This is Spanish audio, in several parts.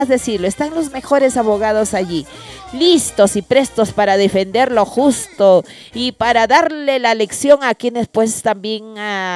decirlo, están los mejores abogados allí, listos y prestos para defender lo justo y para darle la lección a quienes pues también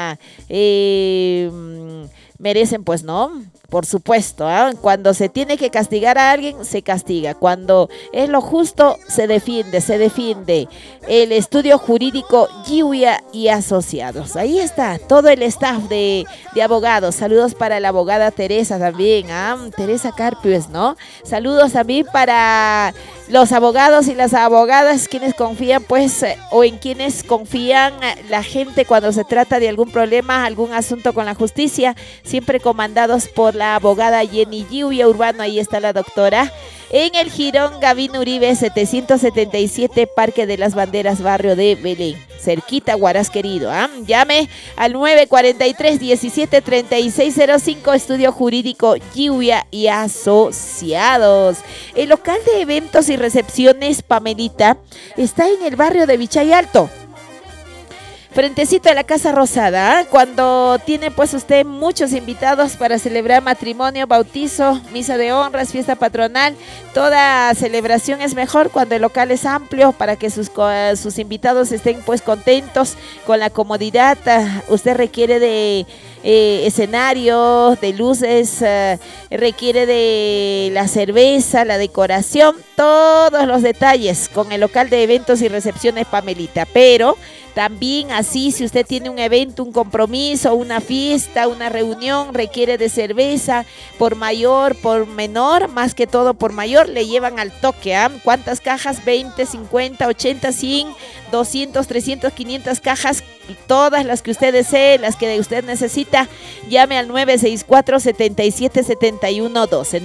merecen, pues, ¿no? Por supuesto, ¿eh? Cuando se tiene que castigar a alguien, se castiga. Cuando es lo justo, se defiende, se defiende. El estudio jurídico Giuya y Asociados. Ahí está, todo el staff de abogados. Saludos para la abogada Teresa también, Teresa Carpios, ¿no? Saludos también para los abogados y las abogadas, quienes confían, pues, o en quienes confían la gente cuando se trata de algún problema, algún asunto con la justicia, siempre comandados por la abogada Jenny Giuya Urbano. Ahí está la doctora. En el Jirón Gavino Uribe 777, Parque de las Banderas, barrio de Belén, cerquita Huaraz querido. Llame al 943-173605, estudio jurídico Giuya y Asociados. El local de eventos y recepciones Pamelita está en el barrio de Vichay Alto, frentecito de la Casa Rosada. Cuando tiene pues usted muchos invitados para celebrar matrimonio, bautizo, misa de honras, fiesta patronal, toda celebración es mejor cuando el local es amplio para que sus invitados estén pues contentos con la comodidad. Usted requiere de escenario, de luces, requiere de la cerveza, la decoración, todos los detalles con el local de eventos y recepciones Pamelita. Pero también así, si usted tiene un evento, un compromiso, una fiesta, una reunión, requiere de cerveza, por mayor, por menor, más que todo por mayor, le llevan al toque. ¿Cuántas cajas? 20, 50, 80, 100, 200, 300, 500 cajas, todas las que usted desee, las que usted necesita. Llame al 964-777112,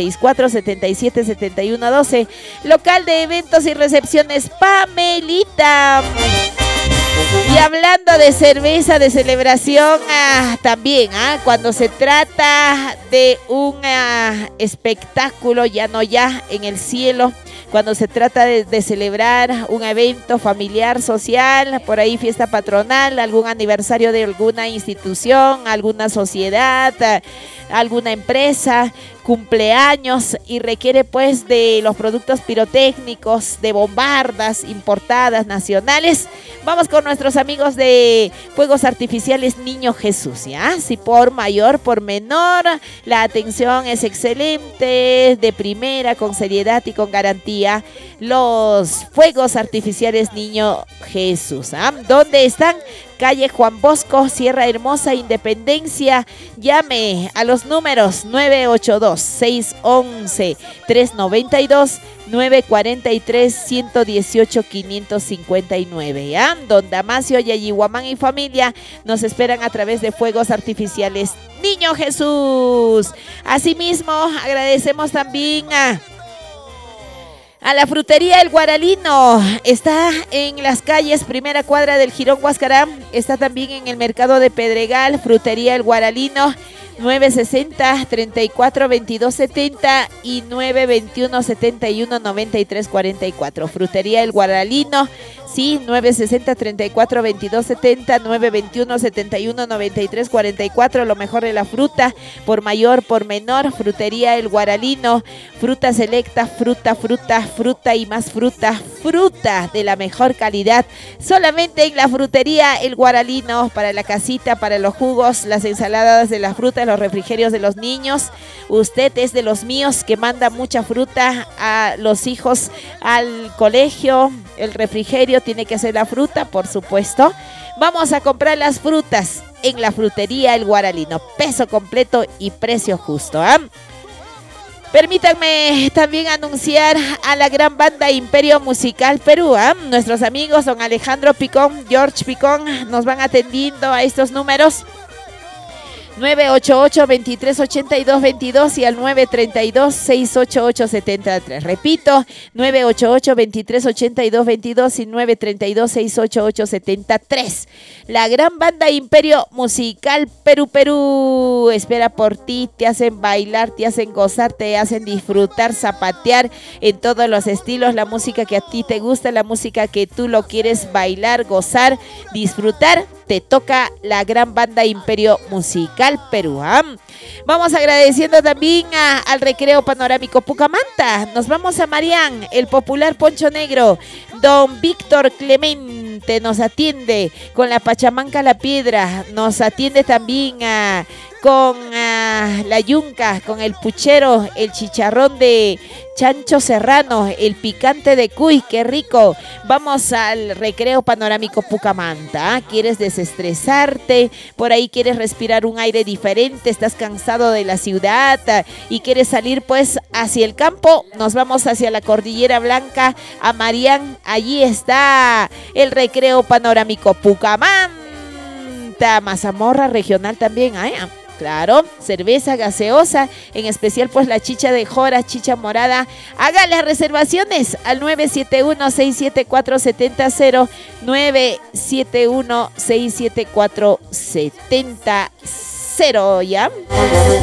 964-777112, local de eventos y recepciones Pamelita. Y hablando de cerveza, de celebración, también, cuando se trata de un espectáculo, ya en el cielo, cuando se trata de celebrar un evento familiar, social, por ahí fiesta patronal, algún aniversario de alguna institución, alguna sociedad, alguna empresa, cumpleaños, y requiere pues de los productos pirotécnicos, de bombardas importadas, nacionales. Vamos con nuestros amigos de Fuegos Artificiales Niño Jesús, ¿ya? Si por mayor, por menor, la atención es excelente, de primera, con seriedad y con garantía. Los Fuegos Artificiales Niño Jesús, ¿dónde están? Calle Juan Bosco, Sierra Hermosa, Independencia. Llame a los números 982-611-392, 943-118-559. Don Damasio, Yayihuamán y familia nos esperan a través de Fuegos Artificiales Niño Jesús. Asimismo, agradecemos también a la frutería El Guaralino. Está en las calles primera cuadra del Jirón Huascarán. Está también en el mercado de Pedregal. Frutería El Guaralino, 960-34-2270 y 921-71-9344. Frutería El Guaralino, sí, 960-34-2270, 921-71-9344. Lo mejor de la fruta, por mayor, por menor. Frutería El Guaralino, fruta selecta, fruta y más fruta de la mejor calidad. Solamente en la frutería El Guaralino, para la casita, para los jugos, las ensaladas de las frutas, los refrigerios de los niños. Usted es de los míos que manda mucha fruta a los hijos al colegio. El refrigerio tiene que ser la fruta, por supuesto. Vamos a comprar las frutas en la frutería El Guaralino. Peso completo y precio justo. Permítanme también anunciar a la gran banda Imperio Musical Perú. Nuestros amigos don Alejandro Picón, George Picón, nos van atendiendo a estos números. 988-2382-22 y al 932-688-73. Repito, 988-2382-22 y 932-688-73. La gran banda Imperio Musical Perú espera por ti. Te hacen bailar, te hacen gozar, te hacen disfrutar, zapatear en todos los estilos. La música que a ti te gusta, la música que tú lo quieres bailar, gozar, disfrutar. Te toca la gran banda Imperio Musical Perú. Vamos agradeciendo también al Recreo Panorámico Pucamanta. Nos vamos a Marián, el popular Poncho Negro. Don Víctor Clemente nos atiende con la Pachamanca La Piedra. Nos atiende también con la yunca, con el puchero, el chicharrón de chancho serrano, el picante de cuy, qué rico. Vamos al Recreo Panorámico Pucamanta. ¿Quieres desestresarte? Por ahí quieres respirar un aire diferente, estás cansado de la ciudad y quieres salir pues hacia el campo. Nos vamos hacia la Cordillera Blanca, a Marián. Allí está el Recreo Panorámico Pucamanta. Mazamorra regional también, claro, cerveza gaseosa, en especial pues la chicha de jora, chicha morada. Haga las reservaciones al 971-674-70, 971-674-70, ¿ya?